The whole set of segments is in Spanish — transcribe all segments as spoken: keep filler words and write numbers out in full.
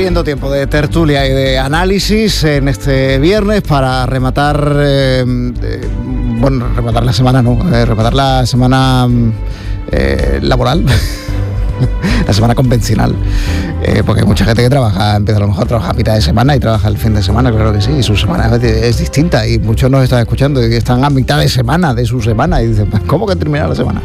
abriendo tiempo de tertulia y de análisis en este viernes para rematar, eh, eh, bueno, rematar la semana, no, eh, rematar la semana eh, laboral, la semana convencional, eh, porque hay mucha gente que trabaja, empieza a lo mejor a trabajar a mitad de semana y trabaja el fin de semana, claro que sí, y su semana es distinta y muchos nos están escuchando y están a mitad de semana de su semana y dicen, ¿cómo que termina la semana?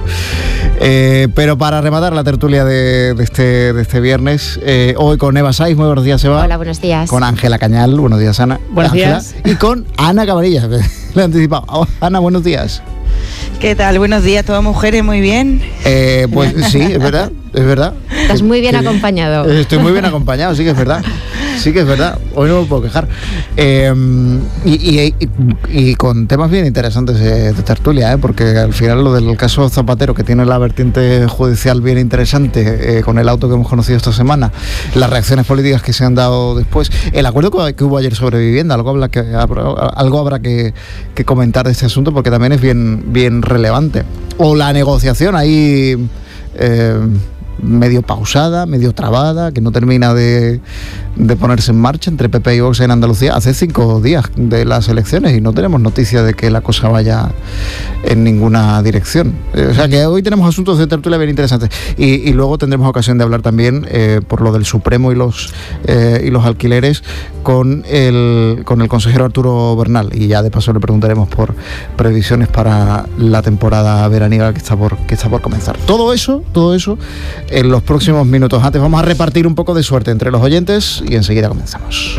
Eh, pero para rematar la tertulia de, de, este, de este viernes, eh, hoy con Eva Saiz, muy buenos días, Eva. Hola, buenos días. Con Ángela Cañal, buenos días, Ana. Buenos Ángela, días. Y con Ana Cabanillas, le he anticipado. Oh, Ana, buenos días. ¿Qué tal? Buenos días, todas mujeres, muy bien. Eh, pues sí, es verdad, es verdad. Estás muy bien que, acompañado. Estoy muy bien acompañado, sí que es verdad. Sí que es verdad, hoy no me puedo quejar. Eh, y, y, y, y con temas bien interesantes de, de tertulia, ¿eh? Porque al final lo del caso Zapatero, que tiene la vertiente judicial bien interesante, eh, con el auto que hemos conocido esta semana, las reacciones políticas que se han dado después, el acuerdo que, que hubo ayer sobre vivienda, algo, habla que, algo habrá que, que comentar de este asunto porque también es bien, bien relevante. O la negociación ahí... Eh, medio pausada, medio trabada, que no termina de, de ponerse en marcha entre P P y Vox en Andalucía hace cinco días de las elecciones y no tenemos noticia de que la cosa vaya en ninguna dirección. O sea que hoy tenemos asuntos de tertulia bien interesantes y, y luego tendremos ocasión de hablar también eh, por lo del Supremo y los eh, y los alquileres con el con el consejero Arturo Bernal y ya de paso le preguntaremos por previsiones para la temporada veraniega que está por que está por comenzar. Todo eso, todo eso en los próximos minutos. Antes vamos a repartir un poco de suerte entre los oyentes y enseguida comenzamos.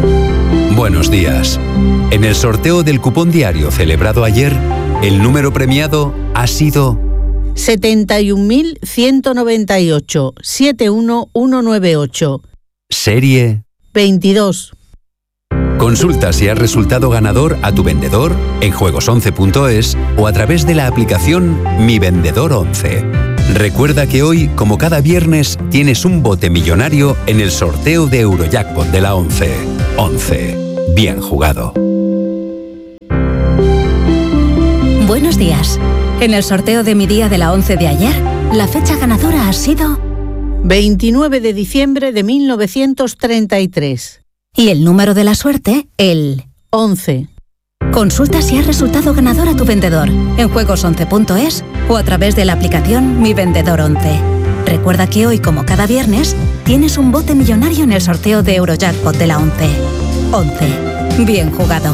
Buenos días. En el sorteo del cupón diario celebrado ayer, el número premiado ha sido setenta y un mil ciento noventa y ocho, setenta y uno mil ciento noventa y ocho. Serie veintidós. Consulta si has resultado ganador a tu vendedor en juegos once punto es o a través de la aplicación Mi Vendedor once. Recuerda que hoy, como cada viernes, tienes un bote millonario en el sorteo de Eurojackpot de la once. once. Bien jugado. Buenos días. En el sorteo de mi día de la once de ayer, la fecha ganadora ha sido veintinueve de diciembre de mil novecientos treinta y tres. Y el número de la suerte, el once. Consulta si has resultado ganador a tu vendedor en juegos once punto es o a través de la aplicación Mi Vendedor once. Recuerda que hoy, como cada viernes, tienes un bote millonario en el sorteo de Eurojackpot de la once. once. Bien jugado.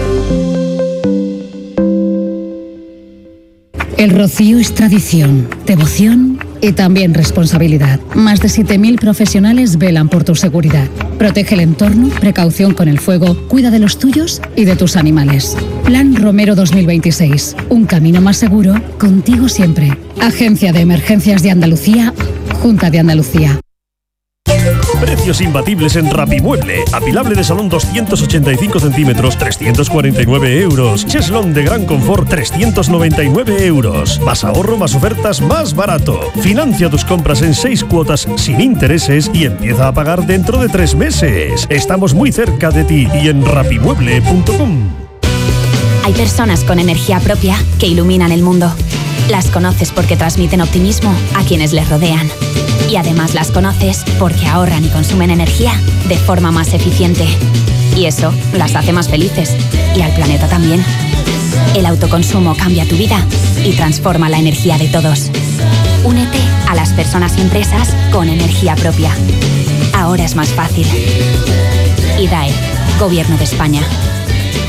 El rocío es tradición, devoción y también responsabilidad. Más de siete mil profesionales velan por tu seguridad. Protege el entorno, precaución con el fuego, cuida de los tuyos y de tus animales. Plan Romero dos mil veintiséis. Un camino más seguro, contigo siempre. Agencia de Emergencias de Andalucía, Junta de Andalucía. Precios imbatibles en Rapimueble. Apilable de salón doscientos ochenta y cinco centímetros, trescientos cuarenta y nueve euros. Cheslón de gran confort, trescientos noventa y nueve euros. Más ahorro, más ofertas, más barato. Financia tus compras en seis cuotas sin intereses y empieza a pagar dentro de tres meses. Estamos muy cerca de ti y en rapimueble punto com. Hay personas con energía propia que iluminan el mundo. Las conoces porque transmiten optimismo a quienes les rodean. Y además las conoces porque ahorran y consumen energía de forma más eficiente. Y eso las hace más felices. Y al planeta también. El autoconsumo cambia tu vida y transforma la energía de todos. Únete a las personas y empresas con energía propia. Ahora es más fácil. I D A E, Gobierno de España.